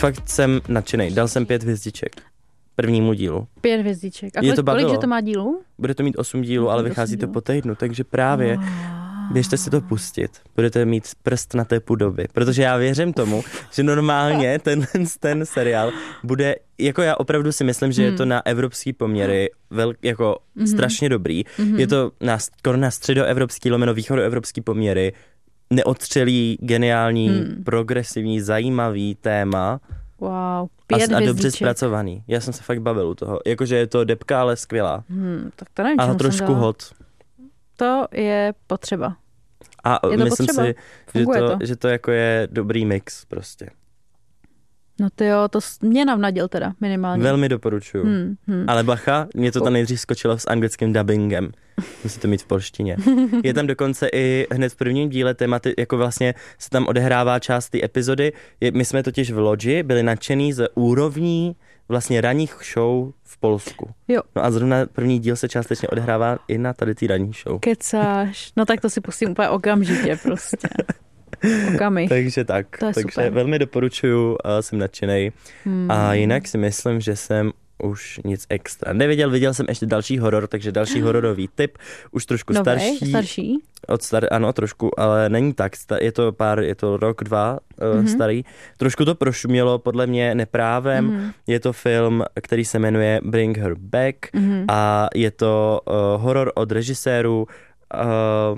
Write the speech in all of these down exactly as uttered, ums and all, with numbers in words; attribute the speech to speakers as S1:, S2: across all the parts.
S1: fakt jsem nadšenej. Dal jsem pět hvězdiček prvnímu dílu.
S2: Pět hvězdiček. A kolik,
S1: to
S2: kolik že to má dílů?
S1: Bude to mít osm dílů, ale vychází to po týdnu, takže právě
S2: Wow.
S1: běžte si to pustit. Budete mít prst na té půdobě, protože já věřím tomu, že normálně ten, ten seriál bude, jako já opravdu si myslím, že hmm. je to na evropský poměry vel, jako hmm. strašně dobrý. Hmm. Je to na, skoro na středoevropský, lomeno východoevropský poměry, neodstřelý, geniální, hmm. progresivní, zajímavý téma.
S2: Wow, pět
S1: a, a dobře zpracovaný. Já jsem se fakt bavil u toho. Jakože je to debka, ale skvělá.
S2: Hmm, tak to nevím,
S1: a trošku hot.
S2: To je potřeba.
S1: A
S2: je to
S1: myslím
S2: potřeba?
S1: si, že to, to. že to jako je dobrý mix prostě.
S2: No ty jo, to mě navnadil teda minimálně.
S1: Velmi doporučuju.
S2: Hmm, hmm.
S1: Ale bacha, mě to tam nejdřív skočilo s anglickým dubbingem. Musíte mít v polštině. Je tam dokonce i hned v prvním díle tématy, jako vlastně se tam odehrává část té epizody. Je, my jsme totiž v Lodži byli nadšený z úrovní vlastně ranních show v Polsku.
S2: Jo.
S1: No a zrovna první díl se částečně odehrává i na tady ty ranní show.
S2: Kecáš. No tak to si pustím úplně okamžitě prostě. Okamih.
S1: Takže tak. Takže super. Velmi doporučuju, jsem nadšenej. Hmm. A jinak si myslím, že jsem už nic extra neviděl. Viděl jsem ještě další horor, takže další hororový typ. Už trošku
S2: Novej,
S1: starší.
S2: starší?
S1: Od star, ano, trošku, ale není tak. Je to pár, je to rok, dva uh, mm-hmm. starý. Trošku to prošumělo podle mě neprávem. Mm-hmm. Je to film, který se jmenuje Bring Her Back mm-hmm. a je to uh, horor od režiséru uh,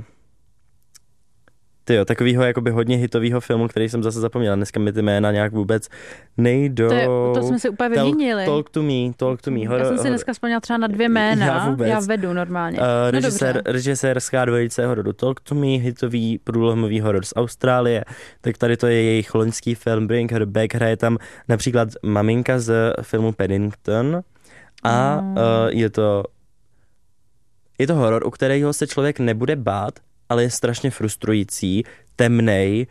S1: tyjo, takovýho jakoby hodně hitovýho filmu, který jsem zase zapomněla. Dneska mi ty jména nějak vůbec nejdou.
S2: To, je, to jsme si úplně vyměnili.
S1: Talk to me, talk to me. Horor,
S2: já jsem si dneska vzpomněla třeba na dvě jména.
S1: Já vůbec.
S2: Já vedu normálně. Uh,
S1: no režisér, režisérská dvojice hororu Talk to me, hitový průlomový horor z Austrálie. Tak tady to je jejich loňský film Bring Her Back. Hraje tam například maminka z filmu Paddington. A mm. uh, je to je to horor, u kterého se člověk nebude bát, ale je strašně frustrující, temnej,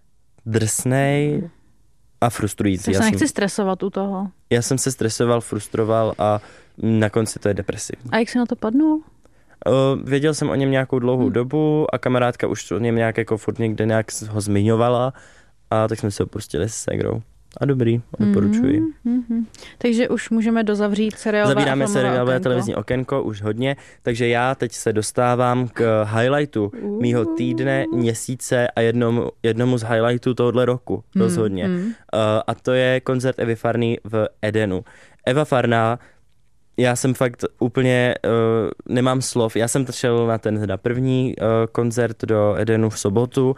S1: drsnej a frustrující.
S2: Já
S1: se
S2: nechci stresovat u toho.
S1: Já jsem se stresoval, frustroval a na konci to je depresivní.
S2: A jak jsi na to padnul?
S1: Uh, věděl jsem o něm nějakou dlouhou hmm. dobu a kamarádka už o něm nějak jako furt někde nějak ho zmiňovala a tak jsme se ho pustili s ségrou. A dobrý, doporučuji.
S2: Mm, mm, Takže už můžeme dozavřít seriálové
S1: Zavíráme seriálové televizní okénko už hodně, takže já teď se dostávám k highlightu uh. mýho týdne, měsíce a jednomu, jednomu z highlightů tohohle roku, mm, rozhodně. Mm. Uh, a to je koncert Evy Farné v Edenu. Eva Farná, já jsem fakt úplně, uh, nemám slov, já jsem šel na ten teda první uh, koncert do Edenu v sobotu uh,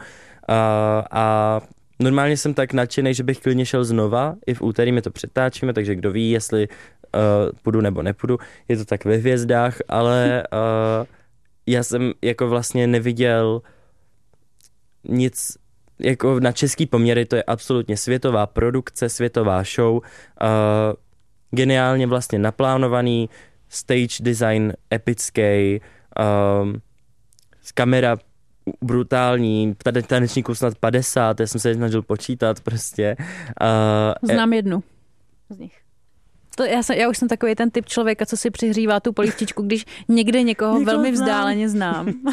S1: a normálně jsem tak nadšený, že bych klidně šel znova, i v úterý my to přetáčíme, takže kdo ví, jestli uh, půjdu nebo nepůjdu, je to tak ve hvězdách, ale uh, já jsem jako vlastně neviděl nic, jako na český poměry to je absolutně světová produkce, světová show, uh, geniálně vlastně naplánovaný, stage design epický, uh, kamera brutální, tady tanečníků snad padesát, já jsem se snažil počítat prostě.
S2: Uh, Znám jednu z nich. To já, jsem, já už jsem takový ten typ člověka, co si přihřívá tu polívčičku, když někde někoho, někoho velmi znám. vzdáleně znám. uh,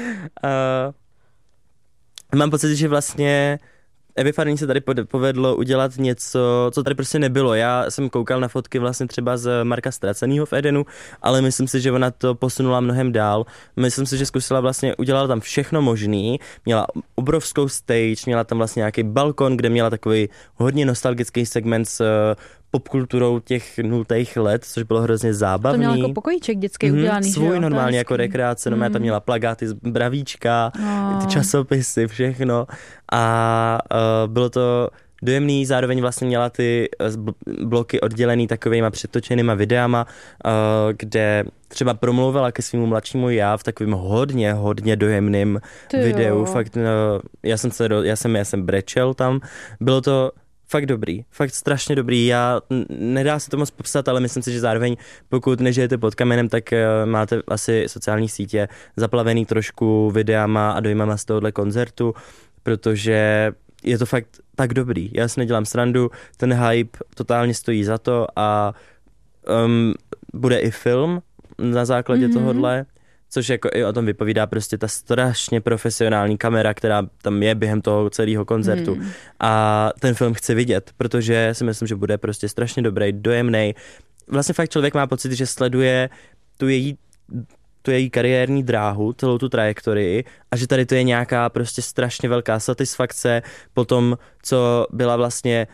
S1: mám pocit, že vlastně Evy Farné se tady povedlo udělat něco, co tady prostě nebylo. Já jsem koukal na fotky vlastně třeba z Marka Ztracenýho v Edenu, ale myslím si, že ona to posunula mnohem dál. Myslím si, že zkusila vlastně, udělala tam všechno možný. Měla obrovskou stage, měla tam vlastně nějaký balkon, kde měla takový hodně nostalgický segment s popkulturou těch nultých let, což bylo hrozně zábavný.
S2: To měla jako pokojíček dětský mm-hmm, udělaný,
S1: svůj
S2: že jo?
S1: normálně jako rekreace, no, mm. tam měla plagáty z Bravíčka, oh. ty časopisy, všechno a uh, bylo to dojemný, zároveň vlastně měla ty bloky oddělený takovejma přetočenýma videama, uh, kde třeba promluvila ke svému mladšímu já v takovým hodně, hodně dojemným videu. Fakt, uh, já jsem se, já jsem, já jsem brečel tam, bylo to fakt dobrý, fakt strašně dobrý. Já, nedá se to moc popsat, ale myslím si, že zároveň, pokud nežijete pod kamenem, tak uh, máte asi sociální sítě zaplavený trošku videama a dojmama z tohohle koncertu, protože je to fakt tak dobrý. Já si nedělám srandu, ten hype totálně stojí za to a um, bude i film na základě mm-hmm. tohodle, což jako i o tom vypovídá prostě ta strašně profesionální kamera, která tam je během toho celého koncertu. Hmm. A ten film chci vidět, protože si myslím, že bude prostě strašně dobrý, dojemnej. Vlastně fakt člověk má pocit, že sleduje tu její tu její kariérní dráhu, celou tu trajektorii a že tady to je nějaká prostě strašně velká satisfakce po tom, co byla vlastně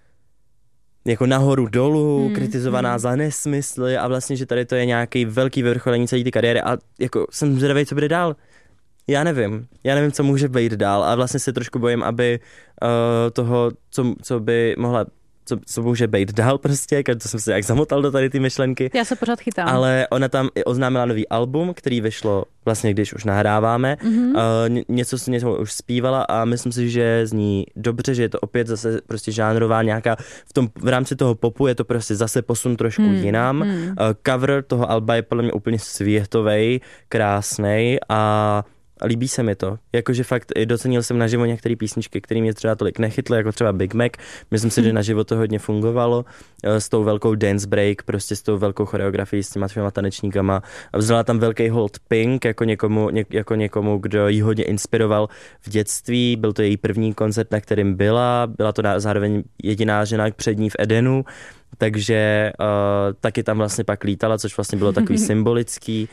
S1: jako nahoru dolů, hmm, kritizovaná hmm. za nesmysly a vlastně, že tady to je nějaký velký vyvrcholení celé ty kariéry a jako jsem zvědavý, co bude dál. Já nevím, já nevím, co může být dál a vlastně se trošku bojím, aby uh, toho, co, co by mohla Co, co může být dál prostě, to jsem se jak zamotal do tady ty myšlenky.
S2: Já se pořád chytám.
S1: Ale ona tam i oznámila nový album, který vyšlo vlastně, když už nahráváme. Mm-hmm. Uh, něco z něho už zpívala a myslím si, že zní dobře, že je to opět zase prostě žánrová nějaká, v tom v rámci toho popu je to prostě zase posun trošku mm, jinam. Mm. Uh, cover toho alba je podle mě úplně světovej, krásnej a A líbí se mi to. Jakože fakt docenil jsem naživo některé písničky, které mě třeba tolik nechytly, jako třeba Big Mac. Myslím si, že naživo to hodně fungovalo. S tou velkou dance break, prostě s tou velkou choreografií, s těma tvýma tanečníkama. A vzala tam velký hold Pink, jako někomu, ně, jako někomu, kdo jí hodně inspiroval v dětství. Byl to její první koncert, na kterým byla. Byla to zároveň jediná žena před ní v Edenu. Takže uh, taky tam vlastně pak lítala, což vlastně bylo takový symbolický.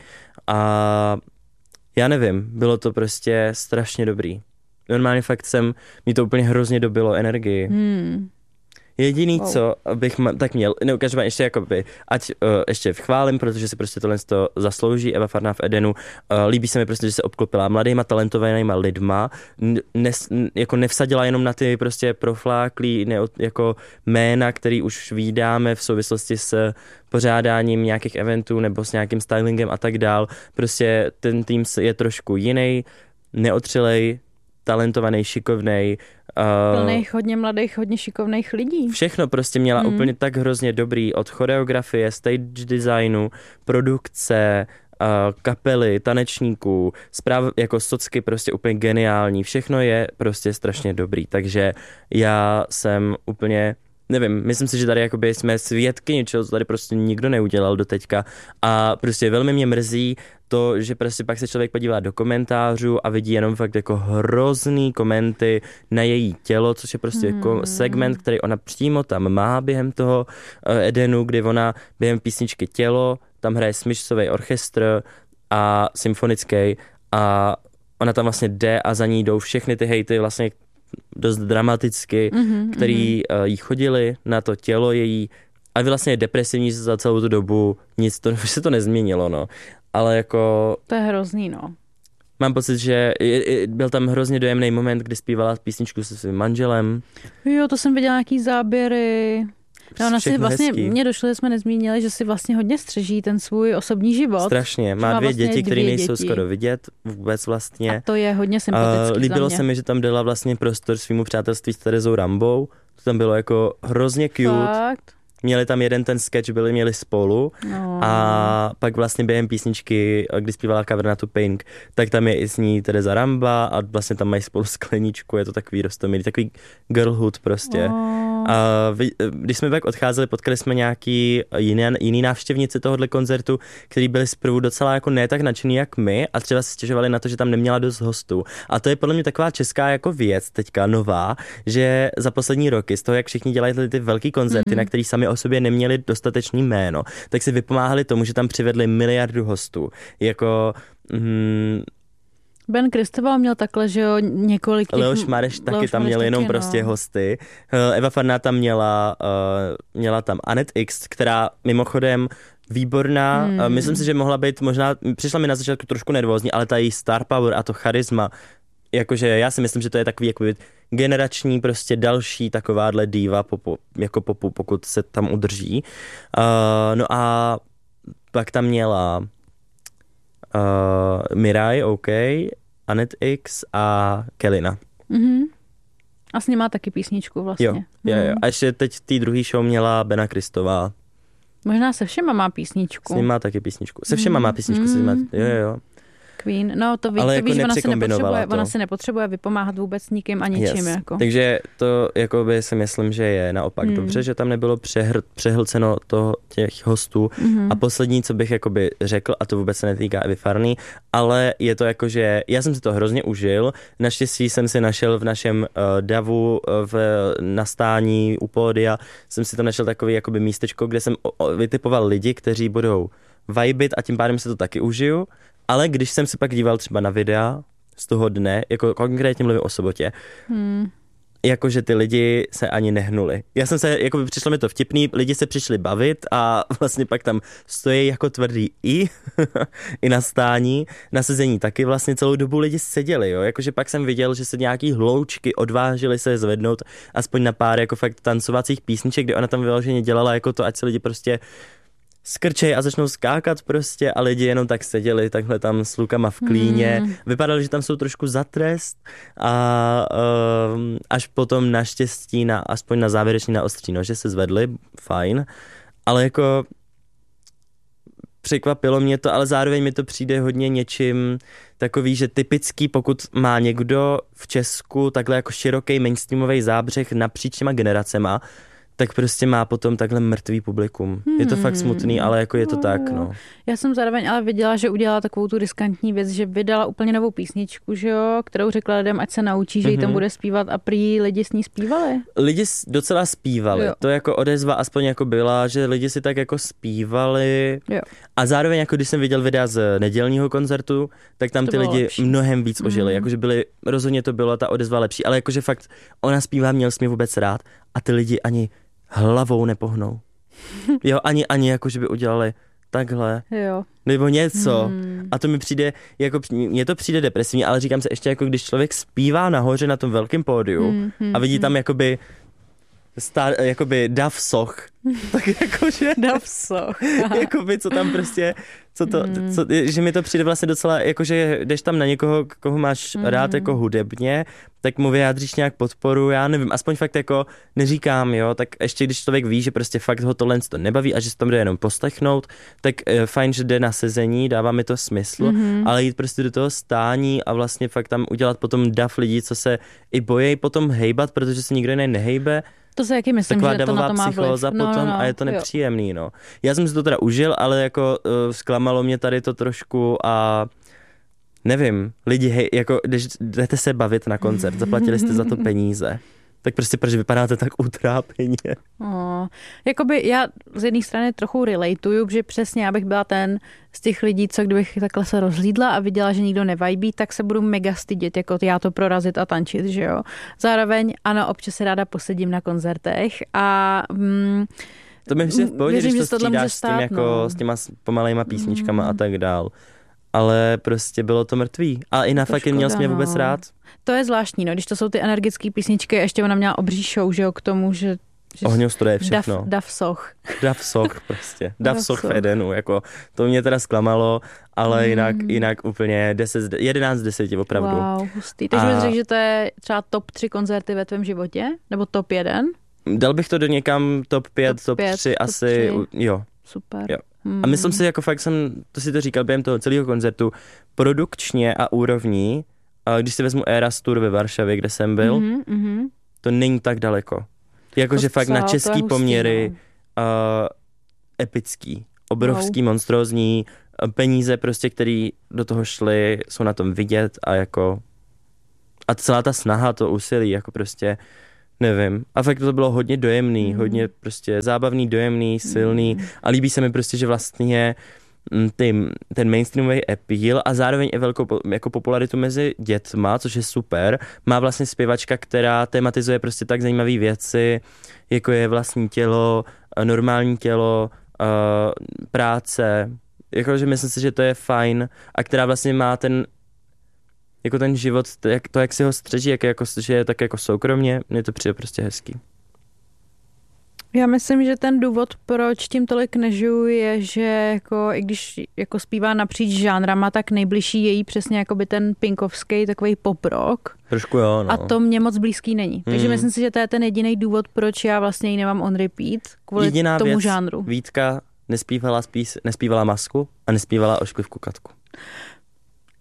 S1: A já nevím, bylo to prostě strašně dobrý. Normálně fakt jsem, mi to úplně hrozně dobilo energii. Hmm. Jediný, wow. co bych ma, tak měl, ne, každopádně ještě jakoby, ať uh, ještě vchválím, protože si prostě tohle to zaslouží, Eva Farná v Edenu. Uh, líbí se mi prostě, že se obklopila mladýma, talentovanýma lidma, Nes, jako nevsadila jenom na ty prostě profláklý ne, jako jména, který už vídáme v souvislosti s pořádáním nějakých eventů nebo s nějakým stylingem a tak dál. Prostě ten tým je trošku jiný, neotřelej, talentovaný, šikovnej. Uh,
S2: Plných hodně mladých, hodně šikovných lidí.
S1: Všechno prostě měla hmm. úplně tak hrozně dobrý, od choreografie, stage designu, produkce, uh, kapely, tanečníků, zpráv, jako socky prostě úplně geniální. Všechno je prostě strašně dobrý, takže já jsem úplně nevím, myslím si, že tady jakoby jsme svědky něčeho, co tady prostě nikdo neudělal do teďka a prostě velmi mě mrzí to, že prostě pak se člověk podívá do komentářů a vidí jenom fakt jako hrozný komenty na její tělo, což je prostě hmm. jako segment, který ona přímo tam má během toho uh, Edenu, kdy ona během písničky Tělo, tam hraje smyčcový orchestr a symfonický a ona tam vlastně jde a za ní jdou všechny ty hejty vlastně dost dramaticky, mm-hmm, který mm-hmm. jí chodili na to tělo její a vlastně je depresivní za celou tu dobu, nic to, se to nezměnilo, no. Ale jako...
S2: To je hrozný, no.
S1: Mám pocit, že byl tam hrozně dojemný moment, kdy zpívala písničku se svým manželem.
S2: Jo, to jsem viděla nějaký záběry. No, ona si vlastně, mně došlo, že jsme nezmínili, že si vlastně hodně střeží ten svůj osobní život.
S1: Strašně, má, má dvě vlastně děti, které nejsou děti. Skoro vidět vůbec vlastně.
S2: A to je hodně sympatický.
S1: Uh, líbilo se mi, že tam dala vlastně prostor svýmu přátelství s Terezou Rambou. To tam bylo jako hrozně cute. Fakt? Měli tam jeden ten sketch, byli měli spolu no. a pak vlastně během písničky, kdy zpívala cover na tu Pink, tak tam je i s ní Tereza Ramba a vlastně tam mají spolu skleničku, je to takový rostomilý, takový girlhood prostě. Oh. A vy, když jsme pak odcházeli, potkali jsme nějaký jiný, jiný návštěvníci tohohle koncertu, který byli zprvu docela jako ne tak nadšený jak my a třeba si stěžovali na to, že tam neměla dost hostů. A to je podle mě taková česká jako věc teďka nová, že za poslední roky z toho, jak všichni dělají ty, ty velký koncerty, mm-hmm. na který sami o sobě neměli dostatečný jméno, tak si vypomáhali tomu, že tam přivedli miliardu hostů. Jako... Mm,
S2: Ben Kristoval měl takhle, že jo, několik těch...
S1: Leoš Mareš taky Leoš tam měl taky, jenom no. prostě hosty. Eva Farná tam měla, uh, měla tam Annette X, která mimochodem výborná. Hmm. Uh, myslím si, že mohla být možná, přišla mi na začátku trošku nervózní, ale ta její star power a to charisma, jakože já si myslím, že to je takový jako generační prostě další takováhle diva popu, jako popu, pokud se tam udrží. Uh, no a pak tam měla uh, Mirai, OK, Annette X a Kelina.
S2: Mm-hmm. A s ním má taky písničku vlastně.
S1: Jo, jo, jo. A ještě teď tý druhý show měla Bena Kristová.
S2: Možná se všema má písničku.
S1: S ním má taky písničku. Se všema má písničku. Mm. Se má, jo, jo.
S2: Queen, no to, ví, to
S1: jako
S2: víš, ona si, nepotřebuje,
S1: to.
S2: ona si nepotřebuje vypomáhat vůbec nikým a ničím.
S1: Yes.
S2: Jako.
S1: Takže to jakoby si myslím, že je naopak hmm. dobře, že tam nebylo přehr, přehlceno to těch hostů. Hmm. A poslední, co bych jakoby řekl, a to vůbec se netýká Evy Farný, ale je to jako, že já jsem si to hrozně užil. Naštěstí jsem si našel v našem uh, davu uh, v nastání u pódia, jsem si tam našel takový jakoby místečko, kde jsem o, o, vytipoval lidi, kteří budou vibit a tím pádem se to taky užiju. Ale když jsem se pak díval třeba na videa z toho dne, jako konkrétně mluvím o sobotě, hmm. jakože ty lidi se ani nehnuli. Já jsem se, jako by přišlo mi to vtipný, lidi se přišli bavit a vlastně pak tam stojí jako tvrdý i, i na stání, na sezení taky vlastně celou dobu lidi seděli, jo, jakože pak jsem viděl, že se nějaký hloučky odvážili se zvednout aspoň na pár jako fakt tancovacích písniček, kde ona tam vyloženě dělala jako to, ať se lidi prostě skrčej a začnou skákat prostě a lidi jenom tak seděli takhle tam s lukama v klíně. Hmm. Vypadalo, že tam jsou trošku za trest a um, až potom naštěstí na, aspoň na závěrečný na ostří nože se zvedli, fajn, ale jako překvapilo mě to, ale zároveň mi to přijde hodně něčím takový, že typický, pokud má někdo v Česku takhle jako široký mainstreamový zábřeh napříč těma generacema, tak prostě má potom takhle mrtvý publikum. Hmm. Je to fakt smutný, ale jako je to no, tak, no.
S2: Já jsem zároveň ale viděla, že udělala takovou tu riskantní věc, že vydala úplně novou písničku, že jo, kterou řekla lidem, ať se naučí, že mm-hmm. jí tam bude zpívat a prý lidi s ní zpívali.
S1: Lidi docela zpívali. Jo. To jako odezva aspoň jako byla, že lidi si tak jako zpívali. Jo. A zároveň jako když jsem viděl videa z nedělního koncertu, tak tam to ty lidi lepší. Mnohem víc ožili. Mm. Jakože byli, rozhodně to bylo ta odezva lepší, ale jakože fakt ona zpívá, měl jsi mě vůbec rád a ty lidi ani hlavou nepohnou. Jo, ani, ani jako, že by udělali takhle.
S2: Jo.
S1: Nebo něco.
S2: Hmm.
S1: A to mi přijde, jako, mně to přijde depresivní, ale říkám se ještě, jako když člověk zpívá nahoře na tom velkém pódiu hmm, hmm, a vidí tam jakoby Star, jakoby Dav Soch, tak jakože
S2: Dav Soch.
S1: jakoby co tam prostě, co to, mm. co, že mi to přijde vlastně docela, jakože jdeš tam na někoho, koho máš mm. rád jako hudebně, tak mu vyjádříš nějak podporu, já nevím, aspoň fakt jako neříkám, jo, tak ještě když člověk ví, že prostě fakt ho tohle to nebaví a že se tam jde jenom poslechnout, tak e, fajn, že jde na sezení, dává mi to smysl, mm. ale jít prostě do toho stání a vlastně fakt tam udělat potom dav lidí, co se i bojí potom hejbat, protože se nikdo jiný nehejbe.
S2: To se jaký myslím,
S1: taková
S2: že to na to má
S1: psychóza
S2: vliv. No,
S1: potom
S2: no,
S1: a je to
S2: jo.
S1: nepříjemný, no. Já jsem si to teda užil, ale jako uh, zklamalo mě tady to trošku a nevím, lidi, hej, jako když jdete se bavit na koncert, zaplatili jste za to peníze, tak prostě proč vypadáte tak utrápeně?
S2: Oh, jakoby já z jedné strany trochu relateuju, že přesně já bych byla ten z těch lidí, co kdybych takhle se rozhlídla a viděla, že nikdo nevajbí, tak se budu mega stydět, jako já to prorazit a tančit, že jo. Zároveň ano, občas se ráda posedím na koncertech a mm,
S1: to mi myslím v pohodě,
S2: věřím,
S1: když to střídáš stát, s, tím jako, no. s těma pomalejma písničkama mm. a tak dál. Ale prostě bylo to mrtvý. A i na fakt měl jsi mě vůbec rád.
S2: To je zvláštní, no, když to jsou ty energické písničky, ještě ona měla obří show, že jo, k tomu, že... že
S1: ohňostroje, všechno.
S2: Dav, Dav Soch.
S1: Dav Soch prostě. Dav Soch v Edenu, jako to mě teda zklamalo, ale mm. jinak, jinak úplně deset, jedenáct z deseti, opravdu.
S2: Wow, hustý. Takže bys řekl, že to je třeba top tři koncerty ve tvém životě? Nebo top jeden?
S1: Dal bych to do někam top pět, top, top pět, tři, top asi, tři. Jo.
S2: Super.
S1: Jo. A myslím si, jako fakt jsem, to si to říkal během toho celého koncertu, produkčně a úrovní, když si vezmu Eras Tour ve Varšavě, kde jsem byl, mm-hmm. to není tak daleko. Jakože fakt na český hustý, poměry no. uh, epický, obrovský, wow. monstrózní, peníze prostě, které do toho šly, jsou na tom vidět a jako a celá ta snaha, to úsilí, jako prostě nevím. A fakt to bylo hodně dojemný, mm. hodně prostě zábavný, dojemný, silný mm. a líbí se mi prostě, že vlastně ty, ten mainstreamový appeal a zároveň i velkou jako popularitu mezi dětma, což je super. Má vlastně zpěvačka, která tematizuje prostě tak zajímavé věci, jako je vlastní tělo, normální tělo, práce. Jakože myslím si, že to je fajn a která vlastně má ten jako ten život, to jak, to, jak si ho střeží, jak, jako, že je tak jako soukromně, mně to přijde prostě hezký.
S2: Já myslím, že ten důvod, proč tím tolik nežiju, je, že jako, i když jako zpívá napříč žánrama, tak nejbližší je jí přesně jakoby ten pinkovský takový pop rock.
S1: Trošku jo, no.
S2: A to mě moc blízký není. Takže mm. myslím si, že to je ten jediný důvod, proč já vlastně ji nemám on repeat kvůli
S1: Jediná
S2: tomu
S1: věc,
S2: žánru.
S1: Vítka nespívala, spíš, nespívala Masku a nespívala Ošklivku Katku.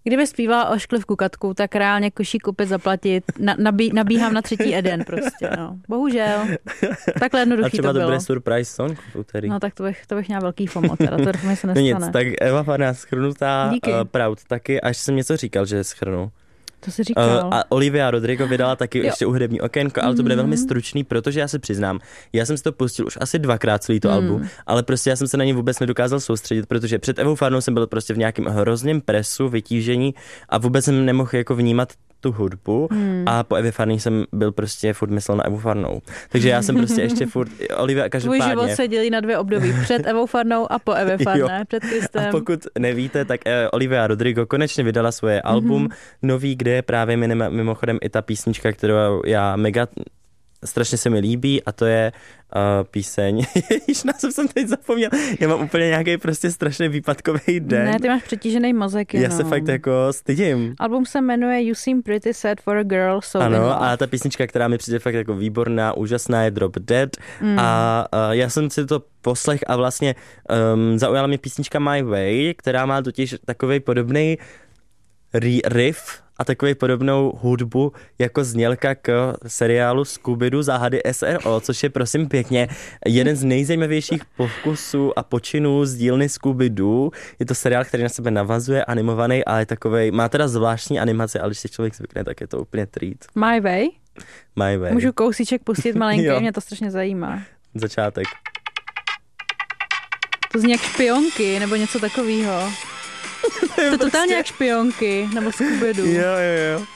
S2: Kdyby zpívala Ošklivku Katku, tak reálně košík opět zaplatit, na, nabí, nabíhám na třetí Eden prostě, no. Bohužel. Takhle jednoduchý to bylo.
S1: A třeba to bude surprise song v úterý.
S2: No tak to bych, to bych měla velký FOMO, teda to mi se nestane.
S1: Nic, tak Eva Farná schrnutá, uh, Proud taky, až jsem něco říkal, že schrnu.
S2: To jsi říkal.
S1: Uh, a Olivia Rodrigo vydala taky jo. ještě hudební okénko, ale to bude mm. velmi stručný, protože já se přiznám, já jsem si to pustil už asi dvakrát celý to mm. album, ale prostě já jsem se na ně vůbec nedokázal soustředit, protože před Evou Farnou jsem byl prostě v nějakém hrozném presu, vytížení a vůbec jsem nemohl jako vnímat tu hudbu hmm. a po Evě Farný jsem byl prostě furt myslel na Evu Farnou. Takže já jsem prostě ještě furt, Olivia každopádně.
S2: Tvůj život se dělí na dvě období, před Evou Farnou a po Evě Farné, před Kristem.
S1: A pokud nevíte, tak Olivia Rodrigo konečně vydala svoje album mm-hmm. nový, kde je právě mimochodem i ta písnička, kterou já mega strašně se mi líbí a to je uh, píseň. Ježiš, název jsem teď zapomněl. Já mám úplně nějaký prostě strašně výpadkový den.
S2: Ne, ty máš přetížený mozek. Jenom.
S1: Já se fakt jako stydím.
S2: Album se jmenuje You Seem Pretty Sad for a Girl, So
S1: Ano,
S2: in Love.
S1: A ta písnička, která mi přijde fakt jako výborná, úžasná, je Drop Dead. Mm. A uh, já jsem si to poslech a vlastně um, zaujala mě písnička My Way, která má totiž takovej podobný riff a takovou podobnou hudbu jako znělka k seriálu Scooby-Doo záhady S R O, což je prosím pěkně jeden z nejzajímavějších pokusů a počinů z dílny Scooby-Doo. Je to seriál, který na sebe navazuje, animovaný, ale je takovej, má teda zvláštní animaci, ale když si člověk zvykne, tak je to úplně treat.
S2: My Way?
S1: My Way.
S2: Můžu kousíček pustit malinký, mě to strašně zajímá.
S1: Začátek.
S2: To zní jak špionky, nebo něco takového. To je totálně jak špionky, nebo Scooby-Doo.
S1: Jo, jo, jo.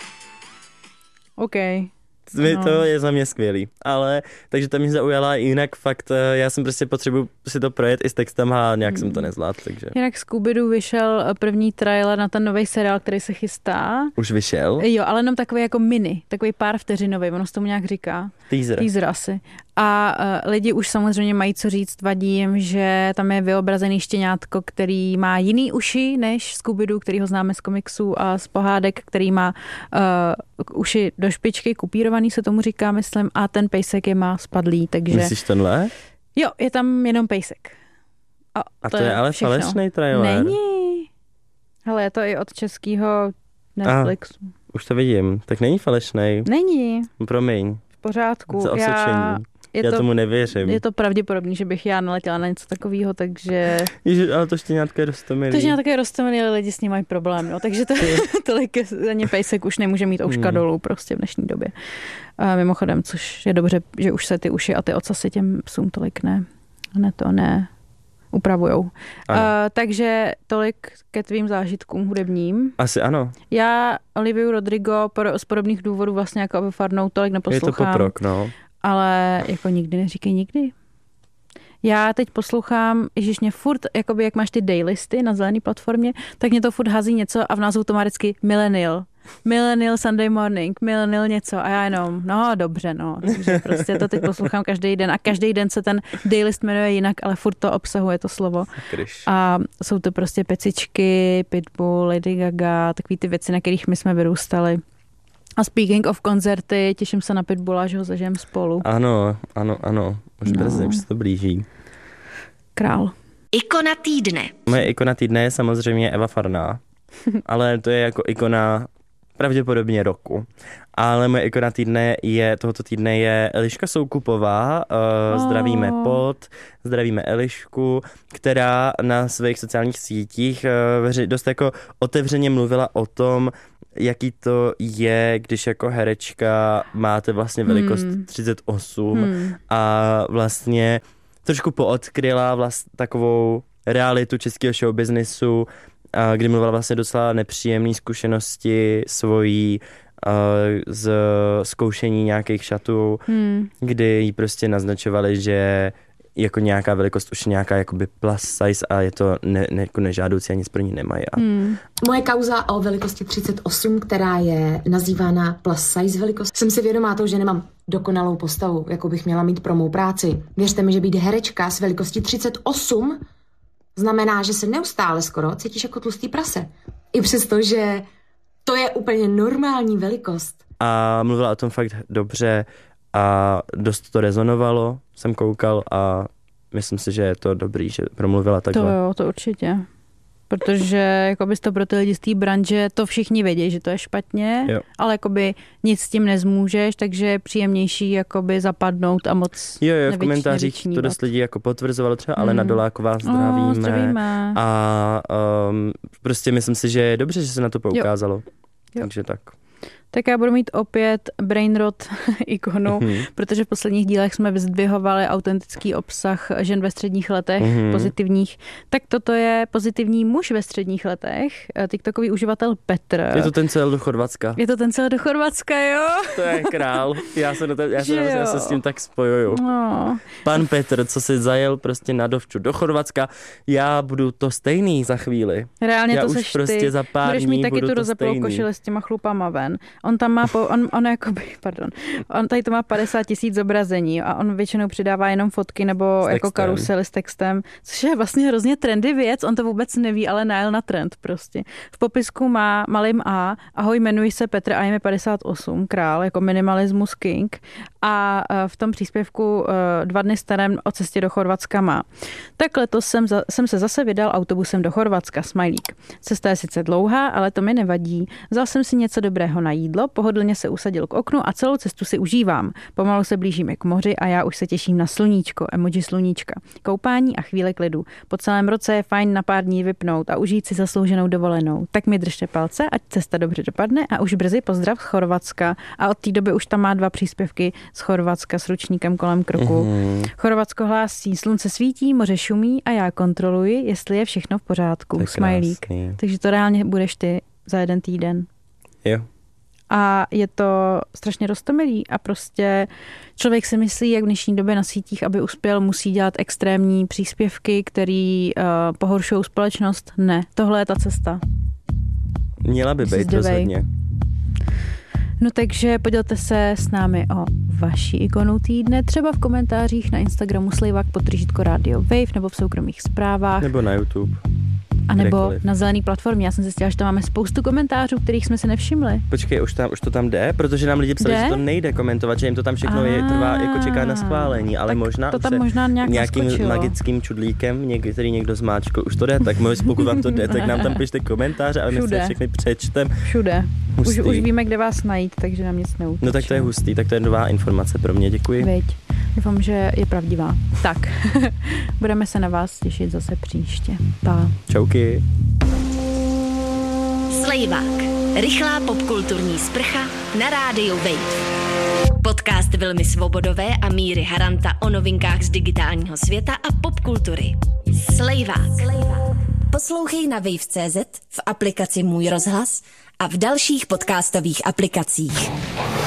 S2: OK.
S1: No. To je za mě skvělý, ale takže to mě zaujala, jinak fakt já jsem prostě potřebuji si to projet i s textem a nějak mm. jsem to nezvládl, takže.
S2: Jinak Scooby-Doo vyšel první trailer na ten nový seriál, který se chystá.
S1: Už vyšel?
S2: Jo, ale jenom takový jako mini, takový pár vteřinový, ono se tomu nějak říká.
S1: Teaser.
S2: Teaser asi. A uh, lidi už samozřejmě mají co říct, vadí jim, že tam je vyobrazený štěňátko, který má jiný uši než Scooby-Doo, který ho známe z komiksů a z pohádek, který má uh, uši do špičky, kupírovaný se tomu říká, myslím, a ten pejsek je má spadlý, takže...
S1: Myslíš tenhle?
S2: Jo, je tam jenom pejsek.
S1: A, a to, to je ale falešný trailer.
S2: Není. Hele, je to i od českého Netflixu.
S1: A, už to vidím. Tak není falešný.
S2: Není.
S1: Promiň.
S2: V pořádku.
S1: Za osočení. Já... Je Já to, tomu nevěřím.
S2: Je to pravděpodobný, že bych já naletěla na něco takového, takže...
S1: Ježiš, ale to štěňátko je roztomilý.
S2: To štěňátko je roztomilý, ale lidi s ním mají problém, no. Takže to, tolik za ně pejsek už nemůže mít ouška hmm. dolů prostě v dnešní době. A mimochodem, což je dobře, že už se ty uši a ty ocasy těm psům tolik ne, ne to ne upravujou. Uh, takže tolik ke tvým zážitkům hudebním.
S1: Asi ano.
S2: Já Oliviu Rodrigo z podobných důvodů vlastně jako Evu Farnou tolik neposlouchám.
S1: Je to poprok, no.
S2: Ale jako nikdy neříkej nikdy. Já teď poslouchám, ježiš, mě furt, jakoby jak máš ty daylisty na zelený platformě, tak mě to furt hází něco a v názvu to má vždycky Millennial. Millennial Sunday Morning, Millennial něco a já jenom, no dobře, no. Takže prostě to teď poslouchám každý den a každý den se ten daylist jmenuje jinak, ale furt to obsahuje to slovo.
S1: Kryš.
S2: A jsou to prostě pecičky, Pitbull, Lady Gaga, takový ty věci, na kterých my jsme vyrůstali. A speaking of koncerty, těším se na Pitbulla, že ho zažijem spolu.
S1: Ano, ano, ano. Už
S2: no.
S1: brzy, už se to blíží.
S2: Král.
S3: Ikona týdne.
S1: Moje ikona týdne je samozřejmě Eva Farná, ale to je jako ikona pravděpodobně roku. Ale moje ikona týdne je, tohoto týdne je Eliška Soukupová, uh, zdravíme Pod, zdravíme Elišku, která na svých sociálních sítích uh, dost jako otevřeně mluvila o tom, jaký to je, když jako herečka máte vlastně velikost hmm. třicet osm hmm. a vlastně trošku poodkryla vlastně takovou realitu českého showbiznisu, kdy mluvila vlastně docela nepříjemné zkušenosti svojí z zkoušení nějakých šatů, hmm. kdy jí prostě naznačovali, že jako nějaká velikost už nějaká jakoby plus size a je to ne, ne, jako nežádoucí a nic pro ní nemají. Hmm.
S3: Moje kauza o velikosti třicet osm, která je nazývána plus size velikost, jsem si vědomá toho, že nemám dokonalou postavu, jako bych měla mít pro mou práci. Věřte mi, že být herečka s velikostí třicet osm znamená, že se neustále skoro cítíš jako tlustý prase. I přesto, že to je úplně normální velikost.
S1: A mluvila o tom fakt dobře a dost to rezonovalo, jsem koukal a myslím si, že je to dobrý, že promluvila takhle.
S2: To jo, to určitě. Protože jakoby to pro ty lidi z té branže to všichni vědí, že to je špatně, jo. ale jakoby nic s tím nezmůžeš, takže je příjemnější jakoby zapadnout a moc
S1: Jo, jo, v komentářích to dost lidí jako potvrzovalo třeba mm. Alena Doláková, zdravíme.
S2: Oh, zdravíme.
S1: A um, prostě myslím si, že je dobře, že se na to poukázalo. Jo. Jo. Takže tak.
S2: Tak já budu mít opět brainrot ikonu, mm-hmm. protože v posledních dílech jsme vyzdvihovali autentický obsah žen ve středních letech, mm-hmm. pozitivních. Tak toto je pozitivní muž ve středních letech, tiktokový uživatel Petr.
S1: Je to ten, co jel do Chorvatska.
S2: Je to ten, co jel do Chorvatska, jo?
S1: To je král. Já se, to, já se, já se s tím tak spojuju. No. Pan Petr, co si zajel prostě na dovču do Chorvatska, já budu to stejný za chvíli.
S2: Reálně
S1: já
S2: to
S1: už
S2: seš
S1: prostě
S2: ty.
S1: Za pár
S2: Budeš
S1: dní
S2: mít taky
S1: budu
S2: tu
S1: to
S2: rozeplou
S1: stejný.
S2: košili s těma chlupama ven. On tam má, po, on, on jakoby, pardon, on tady to má padesát tisíc zobrazení a on většinou přidává jenom fotky nebo s jako karusely s textem, což je vlastně hrozně trendy věc, on to vůbec neví, ale najel na trend prostě. V popisku má malým A, ahoj, jmenuji se Petr a je mi padesát osm, král, jako minimalismus king a v tom příspěvku dva dny starém o cestě do Chorvatska má. Tak letos jsem, za, jsem se zase vydal autobusem do Chorvatska, smajlík. Cesta je sice dlouhá, ale to mi nevadí. Vzal jsem si něco dobrého na jídlo, pohodlně se usadil k oknu a celou cestu si užívám. Pomalu se blížíme k moři a já už se těším na sluníčko, emoji sluníčka. Koupání a chvíle klidu. Po celém roce je fajn na pár dní vypnout a užít si zaslouženou dovolenou. Tak mi držte palce, ať cesta dobře dopadne a už brzy pozdrav z Chorvatska. A od té doby už tam má dva příspěvky z Chorvatska s ručníkem kolem kroku. Mm. Chorvatsko hlásí, slunce svítí, moře šumí a já kontroluji, jestli je všechno v pořádku. Smajlík. Takže to reálně budeš ty za jeden týden.
S1: Jo.
S2: A je to strašně roztomilý a prostě člověk si myslí, jak v dnešní době na sítích, aby uspěl, musí dělat extrémní příspěvky, který uh, pohoršují společnost. Ne, tohle je ta cesta.
S1: Měla by být rozhodně.
S2: No takže podělte se s námi o vaší ikonu týdne, třeba v komentářích na Instagramu Slejvák podtržítko Radio Wave nebo v soukromých zprávách.
S1: Nebo na YouTube.
S2: A nebo kdekoliv. Na zelený platformě. Já jsem zjistila, že tam máme spoustu komentářů, kterých jsme si nevšimli.
S1: Počkej, už, tam, už to tam jde? Protože nám lidi psali, že to nejde komentovat, že jim to tam všechno je, trvá, jako čeká na schválení, ale možná
S2: to tam možná nějak
S1: nějakým
S2: naskočilo.
S1: Magickým čudlíkem, někdy, který někdo zmáčkl, už to jde, tak můj, pokud vám to jde, tak nám tam pište komentáře, ale my se všechny přečtem.
S2: Všude. Už, už víme, kde vás najít, takže nám nic neutíče.
S1: No tak to je hustý, tak to je nová informace pro mě, děkuji.
S2: Veď. Doufám, že je pravdivá. Tak, budeme se na vás těšit zase příště. Pa.
S1: Čauky.
S4: Slejvák. Rychlá popkulturní sprcha na rádiu Wave. Podcast Vilmy Svobodové a Míry Haranta o novinkách z digitálního světa a popkultury. Slejvák. Slejvák. Poslouchej na wave tečka cé zet, v aplikaci Můj rozhlas a v dalších podcastových aplikacích.